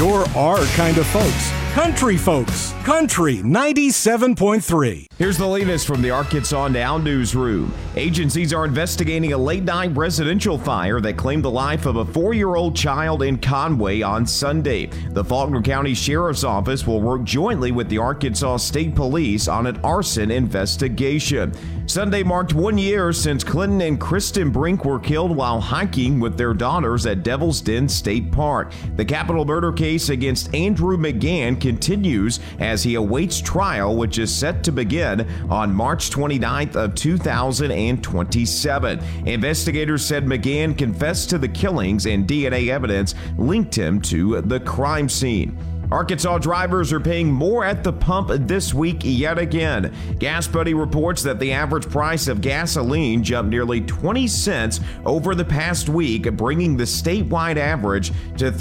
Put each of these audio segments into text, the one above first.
You're our kind of folks. Country folks. Country 97.3. Here's the latest from the Arkansas Now newsroom. Agencies are investigating a late-night residential fire that claimed the life of a 4-year-old child in Conway on Sunday. The Faulkner County Sheriff's Office will work jointly with the Arkansas State Police on an arson investigation. Sunday marked 1 year since Clinton and Kristen Brink were killed while hiking with their daughters at Devil's Den State Park. The capital murder case against Andrew McGann continues as he awaits trial, which is set to begin on March 29th of 2027. Investigators said McGann confessed to the killings and DNA evidence linked him to the crime scene. Arkansas drivers are paying more at the pump this week yet again. Gas Buddy reports that the average price of gasoline jumped nearly 20 cents over the past week, bringing the statewide average to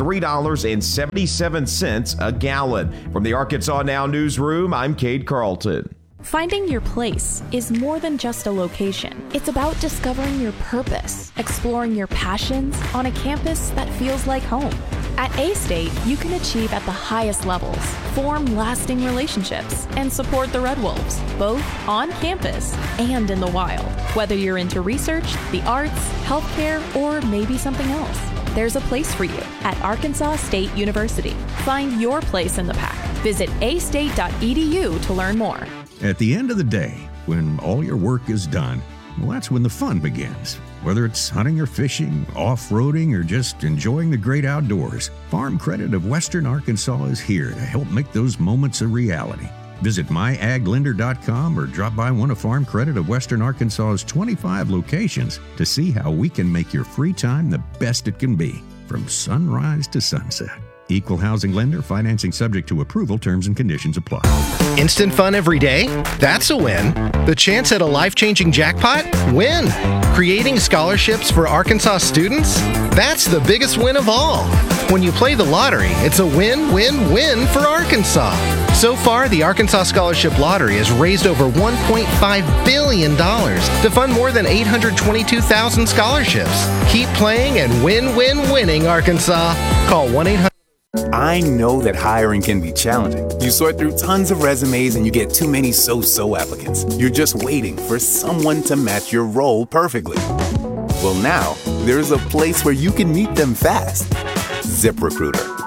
$3.77 a gallon. From the Arkansas Now newsroom, I'm Cade Carlton. Finding your place is more than just a location. It's about discovering your purpose, exploring your passions on a campus that feels like home. At A-State, you can achieve at the highest levels, form lasting relationships, and support the Red Wolves, both on campus and in the wild. Whether you're into research, the arts, healthcare, or maybe something else, there's a place for you at Arkansas State University. Find your place in the pack. Visit astate.edu to learn more. At the end of the day, when all your work is done, well, that's when the fun begins. Whether it's hunting or fishing, off-roading, or just enjoying the great outdoors, Farm Credit of Western Arkansas is here to help make those moments a reality. Visit myaglender.com or drop by one of Farm Credit of Western Arkansas's 25 locations to see how we can make your free time the best it can be, from sunrise to sunset. Equal housing lender. Financing subject to approval. Terms and conditions apply. Instant fun every day? That's a win. The chance at a life-changing jackpot? Win. Creating scholarships for Arkansas students? That's the biggest win of all. When you play the lottery, it's a win-win-win for Arkansas. So far, the Arkansas Scholarship Lottery has raised over $1.5 billion to fund more than 822,000 scholarships. Keep playing and winning Arkansas. Call 1-800. I know that hiring can be challenging. You sort through tons of resumes and you get too many so-so applicants. You're just waiting for someone to match your role perfectly. Well, now, there's a place where you can meet them fast. ZipRecruiter.